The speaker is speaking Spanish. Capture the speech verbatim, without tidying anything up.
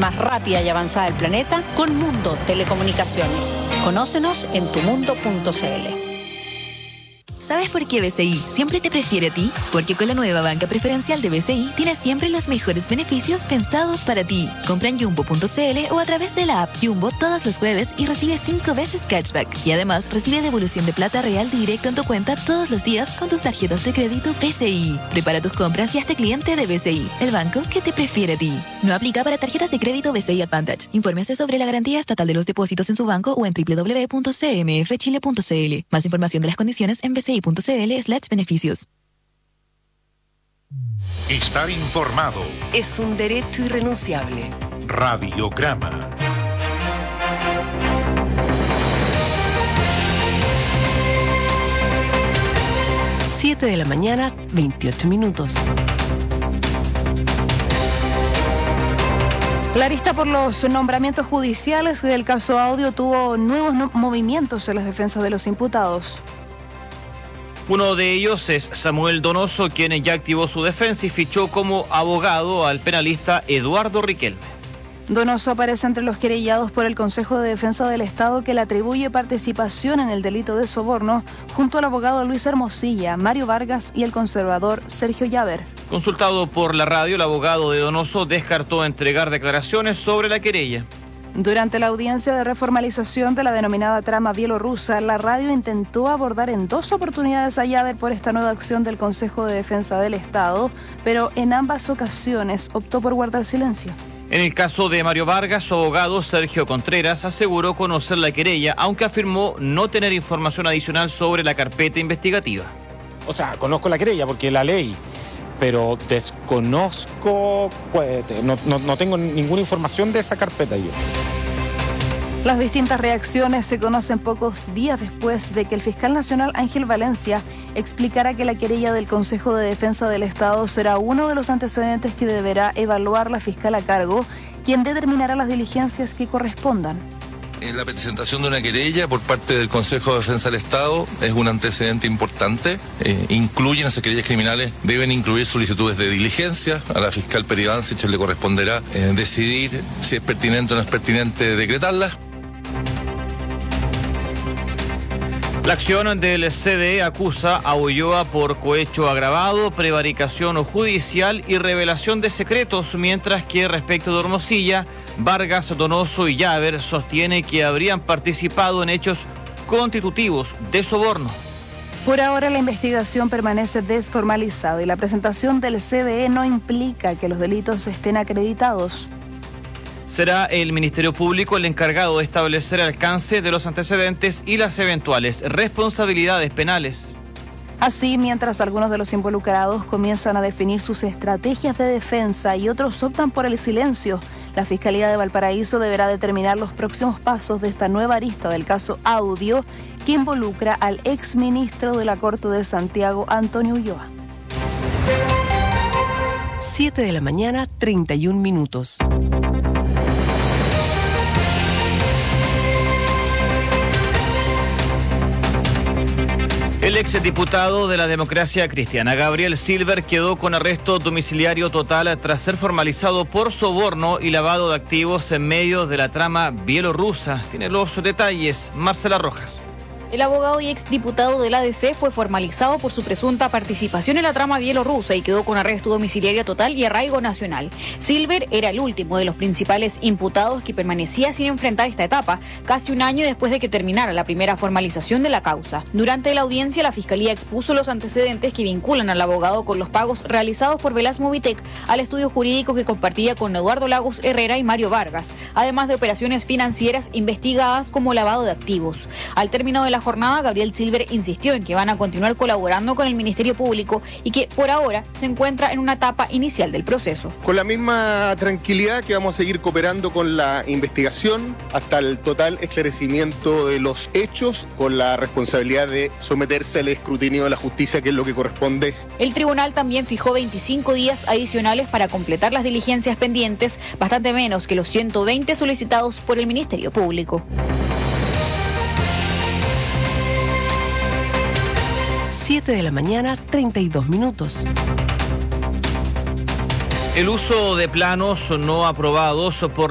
más rápida y avanzada del planeta con Mundo Telecomunicaciones. Conócenos en tu mundo punto c l. ¿Sabes por qué B C I siempre te prefiere a ti? Porque con la nueva banca preferencial de B C I tienes siempre los mejores beneficios pensados para ti. Compra en jumbo punto c l o a través de la app Jumbo todos los jueves y recibe cinco veces cashback. Y además recibe devolución de plata real directo en tu cuenta todos los días con tus tarjetas de crédito B C I. Prepara tus compras y hazte cliente de B C I, el banco que te prefiere a ti. No aplica para tarjetas de crédito B C I Advantage. Infórmese sobre la garantía estatal de los depósitos en su banco o en doble u doble u doble u punto c m f chile punto c l. Más información de las condiciones en bci.cl slash beneficios. Estar informado es un derecho irrenunciable. Radiograma. siete de la mañana, veintiocho minutos. La arista por los nombramientos judiciales del caso Audio tuvo nuevos no- movimientos en las defensas de los imputados. Uno de ellos es Samuel Donoso, quien ya activó su defensa y fichó como abogado al penalista Eduardo Riquelme. Donoso aparece entre los querellados por el Consejo de Defensa del Estado, que le atribuye participación en el delito de soborno, junto al abogado Luis Hermosilla, Mario Vargas y el conservador Sergio Llaver. Consultado por la radio, el abogado de Donoso descartó entregar declaraciones sobre la querella. Durante la audiencia de reformalización de la denominada trama bielorrusa, la radio intentó abordar en dos oportunidades a Llaver por esta nueva acción del Consejo de Defensa del Estado, pero en ambas ocasiones optó por guardar silencio. En el caso de Mario Vargas, su abogado Sergio Contreras aseguró conocer la querella, aunque afirmó no tener información adicional sobre la carpeta investigativa. O sea, conozco la querella porque la leí, pero desconozco, pues, no, no, no tengo ninguna información de esa carpeta yo. Las distintas reacciones se conocen pocos días después de que el fiscal nacional Ángel Valencia explicara que la querella del Consejo de Defensa del Estado será uno de los antecedentes que deberá evaluar la fiscal a cargo, quien determinará las diligencias que correspondan. La presentación de una querella por parte del Consejo de Defensa del Estado es un antecedente importante. Eh, incluyen esas querellas criminales, deben incluir solicitudes de diligencia. A la fiscal Peri Bancich le corresponderá eh, decidir si es pertinente o no es pertinente decretarlas. La acción del C D E acusa a Ulloa por cohecho agravado, prevaricación judicial y revelación de secretos, mientras que respecto de Hermosilla, Vargas, Donoso y Llaver sostiene que habrían participado en hechos constitutivos de soborno. Por ahora la investigación permanece desformalizada y la presentación del C D E no implica que los delitos estén acreditados. Será el Ministerio Público el encargado de establecer el alcance de los antecedentes y las eventuales responsabilidades penales. Así, mientras algunos de los involucrados comienzan a definir sus estrategias de defensa y otros optan por el silencio, la Fiscalía de Valparaíso deberá determinar los próximos pasos de esta nueva arista del caso Audio, que involucra al exministro de la Corte de Santiago, Antonio Ulloa. siete de la mañana, treinta y un minutos. El exdiputado de la Democracia Cristiana, Gabriel Silver, quedó con arresto domiciliario total tras ser formalizado por soborno y lavado de activos en medio de la trama bielorrusa. Tiene los detalles Marcela Rojas. El abogado y exdiputado del A D C fue formalizado por su presunta participación en la trama bielorrusa y quedó con arresto domiciliario total y arraigo nacional. Silver era el último de los principales imputados que permanecía sin enfrentar esta etapa, casi un año después de que terminara la primera formalización de la causa. Durante la audiencia, la Fiscalía expuso los antecedentes que vinculan al abogado con los pagos realizados por Velas Movitec al estudio jurídico que compartía con Eduardo Lagos Herrera y Mario Vargas, además de operaciones financieras investigadas como lavado de activos. Al término de la jornada, Gabriel Silver insistió en que van a continuar colaborando con el Ministerio Público y que por ahora se encuentra en una etapa inicial del proceso. Con la misma tranquilidad que vamos a seguir cooperando con la investigación hasta el total esclarecimiento de los hechos, con la responsabilidad de someterse al escrutinio de la justicia, que es lo que corresponde. El tribunal también fijó veinticinco días adicionales para completar las diligencias pendientes, bastante menos que los ciento veinte solicitados por el Ministerio Público. siete de la mañana, treinta y dos minutos. El uso de planos no aprobados por